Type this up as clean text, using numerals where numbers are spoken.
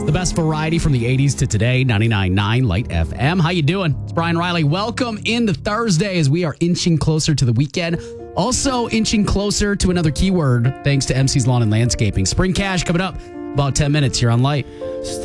The best variety from the 80s to today, 99.9 Light FM. How you doing? It's Brian Riley. Welcome into Thursday as we are inching closer to the weekend. Also inching closer to another keyword thanks to MC's Lawn and Landscaping. Spring Cash coming up about 10 minutes here on Light.